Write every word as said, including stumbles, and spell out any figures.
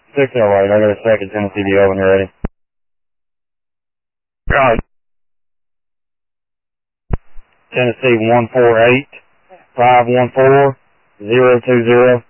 six oh eight, I got a second Tennessee D O when you're ready. Right. Tennessee one four eight, five one four, zero two zero.